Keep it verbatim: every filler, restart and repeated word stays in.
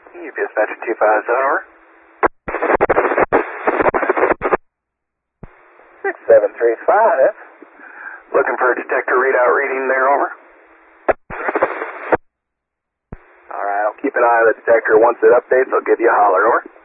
U P S Metro two five seven, over. six seven three five. Looking for a detector readout reading there, over. Alright, I'll keep an eye on the detector. Once it updates, I'll give you a holler, over.